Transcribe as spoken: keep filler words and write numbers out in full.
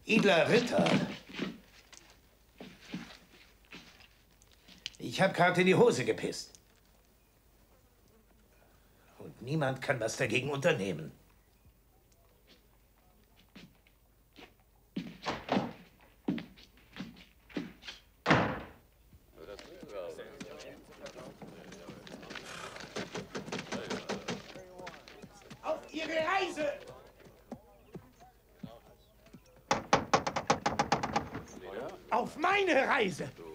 Edler Ritter. Ich habe gerade in die Hose gepisst. Und niemand kann was dagegen unternehmen. Auf Ihre Reise! Auf meine Reise!